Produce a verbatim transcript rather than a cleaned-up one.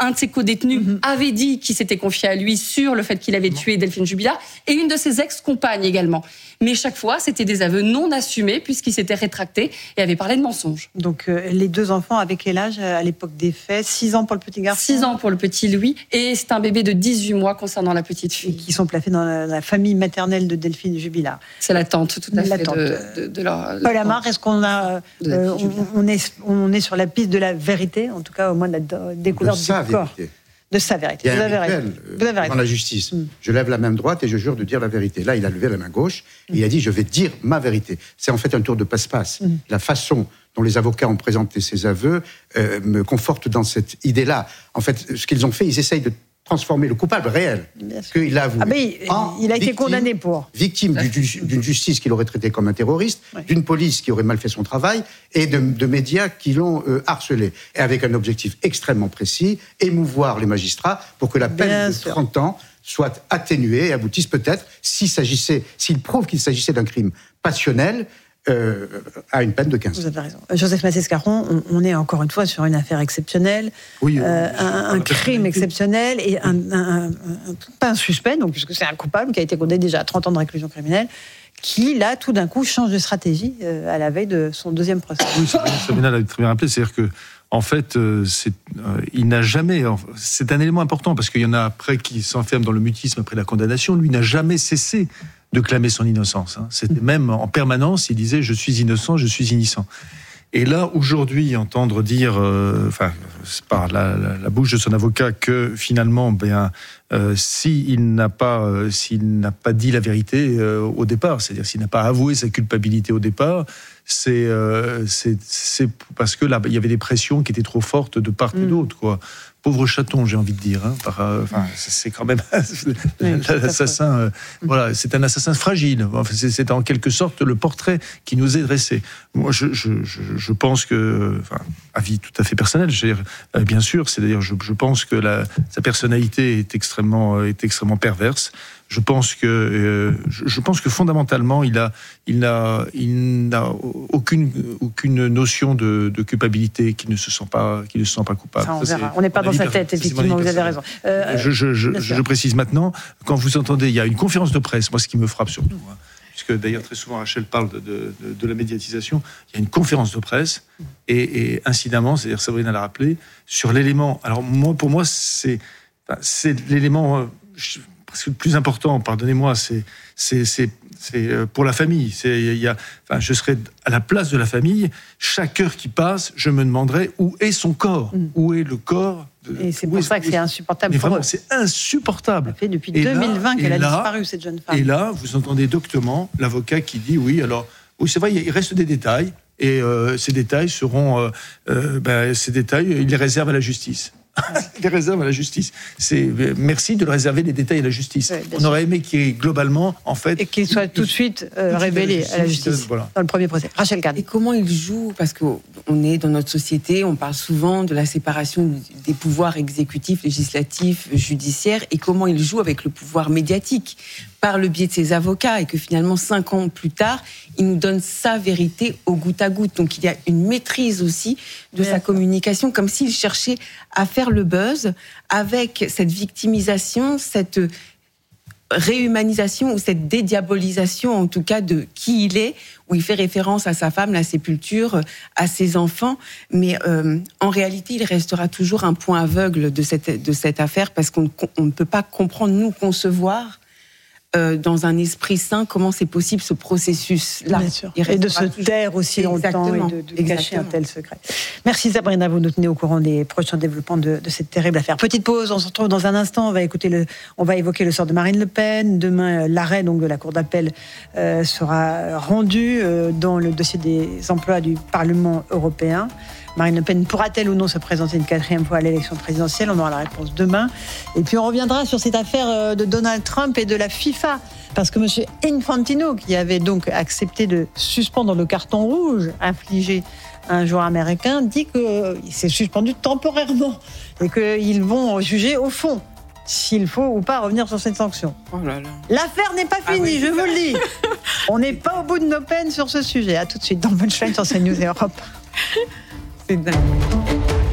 un de ses co-détenus mm-hmm. avait dit qu'il s'était confié à lui sur le fait qu'il avait tué Delphine Jubilard, et une de ses ex-compagnes également. Mais chaque fois, c'était des aveux non assumés, puisqu'il s'était rétracté et avait parlé de mensonges. Donc, euh, les deux enfants, avec quel âge à l'époque des faits? six ans pour le petit garçon? six ans pour le petit Louis, et c'est un bébé de dix-huit mois concernant la petite fille. Et qui sont placés dans la, la famille maternelle de Delphine Jubilard. C'est la tante, tout à la fait, tante. de, de, de leur... Paul Amar, est-ce qu'on a... Euh, on, on, est, on est sur la piste de la vérité, en tout cas au moins de la découverte du corps. Vérité. De sa vérité. Il y a Vous un avez rituel, raison. euh, Vous avez raison. dans la justice. Mm. Je lève la main droite et je jure de dire la vérité. Là, il a levé la main gauche et il a dit « je vais dire ma vérité ». C'est en fait un tour de passe-passe. Mm. La façon dont les avocats ont présenté ces aveux euh, me conforte dans cette idée-là. En fait, ce qu'ils ont fait, ils essayent de transformer le coupable réel qu'il a avoué. Ah mais il a été victime, condamné pour. Victime d'une justice qu'il aurait traité comme un terroriste, ouais. d'une police qui aurait mal fait son travail et de, de médias qui l'ont euh, harcelé. Et avec un objectif extrêmement précis, émouvoir les magistrats pour que la peine Bien de sûr. trente ans soit atténuée et aboutisse peut-être, s'il s'agissait, s'il prouve qu'il s'agissait d'un crime passionnel, Euh, à une peine de quinze ans. Vous avez raison. Joseph Massé-Scarron, on, on est encore une fois sur une affaire exceptionnelle, oui, euh, un, un crime exceptionnel et un, un, un, un, pas un suspect, donc, puisque c'est un coupable qui a été condamné déjà à trente ans de réclusion criminelle, qui, là, tout d'un coup, change de stratégie euh, à la veille de son deuxième procès. Oui, Sabina l'a très bien rappelé, c'est-à-dire que en fait, euh, c'est, euh, il n'a jamais... C'est un élément important, parce qu'il y en a après qui s'enferment dans le mutisme après la condamnation. Lui n'a jamais cessé de clamer son innocence. Hein. C'était même en permanence, il disait « je suis innocent, je suis innocent ». Et là, aujourd'hui, entendre dire, euh, enfin, par la, la, la bouche de son avocat, que finalement, ben, euh, s'il n'a pas, euh, s'il n'a pas dit la vérité euh, au départ, c'est-à-dire s'il n'a pas avoué sa culpabilité au départ, c'est, euh, c'est, c'est parce que là, il y avait des pressions qui étaient trop fortes de part et d'autre, quoi. Pauvre chaton, j'ai envie de dire. Hein, par, euh, enfin, c'est quand même l'assassin. Euh, voilà, c'est un assassin fragile. Enfin, c'est, c'est en quelque sorte le portrait qui nous est dressé. Moi, je, je, je, je pense que, enfin, avis tout à fait personnel, je veux dire, euh, bien sûr, c'est-à-dire, je, je pense que la, sa personnalité est extrêmement, est extrêmement perverse. Je pense que, euh, je, je pense que fondamentalement, il a, il n'a, il n'a aucune, aucune notion de, de culpabilité, qu'il ne se sent pas, qu'il ne se sent pas coupable. Ça, on verra. On n'est pas dans sa tête, effectivement. Vous avez raison. Euh, je, je, je, je précise maintenant, quand vous entendez, il y a une conférence de presse. Moi, ce qui me frappe surtout, hein, puisque d'ailleurs très souvent Rachel parle de, de, de la médiatisation, il y a une conférence de presse et, et incidemment, c'est-à-dire Sabrina l'a rappelé, sur l'élément. Alors moi, pour moi, c'est, c'est l'élément. Euh, je, Parce que le plus important, pardonnez-moi, c'est, c'est, c'est, c'est pour la famille. C'est, il y a, enfin, je serais à la place de la famille. Chaque heure qui passe, je me demanderais où est son corps, mmh. où est le corps. De, et c'est pour ça que c'est insupportable. Mais pour vraiment, eux. C'est insupportable. Ça fait depuis et deux mille vingt là, qu'elle a là, disparu, cette jeune femme. Et là, vous entendez doctement l'avocat qui dit oui. Alors, oui, c'est vrai, il reste des détails, et euh, ces détails seront, euh, euh, ben, ces détails, il les réserve à la justice. Les réserves à la justice. C'est, merci de le réserver les détails à la justice. Ouais, on aurait aimé qu'il y ait globalement, en fait... Et qu'il soit tout de suite euh, révélé à la justice, à la justice voilà. Dans le premier procès. Rachel Kahn. Et comment il joue, parce qu'on est dans notre société, on parle souvent de la séparation des pouvoirs exécutifs, législatifs, judiciaires, et comment il joue avec le pouvoir médiatique, par le biais de ses avocats, et que finalement, cinq ans plus tard, il nous donne sa vérité au goutte à goutte. Donc il y a une maîtrise aussi de ouais. sa communication, comme s'il cherchait à faire le buzz avec cette victimisation, cette réhumanisation ou cette dédiabolisation, en tout cas, de qui il est, où il fait référence à sa femme, la sépulture, à ses enfants. Mais euh, en réalité, il restera toujours un point aveugle de cette, de cette affaire, parce qu'on ne peut pas comprendre, nous, concevoir Euh, dans un esprit sain, comment c'est possible ce processus-là. Et de se taire aussi longtemps et de, de cacher un tel secret. Merci Sabrina, vous nous tenez au courant des prochains développements de, de cette terrible affaire. Petite pause, on se retrouve dans un instant, on va, écouter le, on va évoquer le sort de Marine Le Pen. Demain, l'arrêt donc, de la Cour d'appel euh, sera rendu euh, dans le dossier des emplois du Parlement européen. Marine Le Pen pourra-t-elle ou non se présenter une quatrième fois à l'élection présidentielle? On aura la réponse demain. Et puis on reviendra sur cette affaire de Donald Trump et de la FIFA. Parce que M. Infantino, qui avait donc accepté de suspendre le carton rouge infligé à un joueur américain, dit qu'il s'est suspendu temporairement et qu'ils vont juger au fond s'il faut ou pas revenir sur cette sanction. Oh là là. L'affaire n'est pas finie, ah oui. je vous le dis. On n'est pas au bout de nos peines sur ce sujet. À tout de suite dans Punchline sur CNews et Europe. C'est dingue.